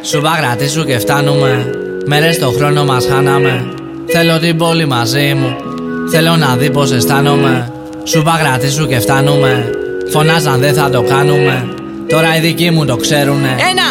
Σου παγρατήσου και φτάνουμε. Μέρες το χρόνο μας χάναμε. Θέλω την πόλη μαζί μου. Θέλω να δει πως αισθάνομαι. Σου παγρατήσου και φτάνουμε. Φωνάζαν δεν θα το κάνουμε. Τώρα οι δικοί μου το ξέρουνε. 1,